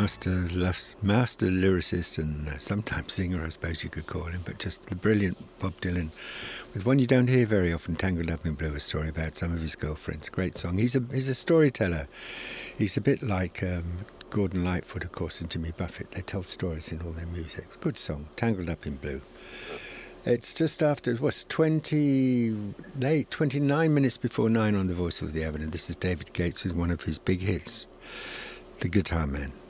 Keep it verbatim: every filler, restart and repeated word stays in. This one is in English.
master master lyricist and uh, sometimes singer, I suppose you could call him, but just the brilliant Bob Dylan, with one you don't hear very often, Tangled Up in Blue, a story about some of his girlfriends. Great song. He's a he's a storyteller. He's a bit like um, Gordon Lightfoot, of course, and Jimmy Buffett. They tell stories in all their music. Good song, Tangled Up in Blue. It's just after, it was twenty, late, twenty-nine minutes before nine on The Voice of the Evan, and this is David Gates with one of his big hits, The Guitar Man.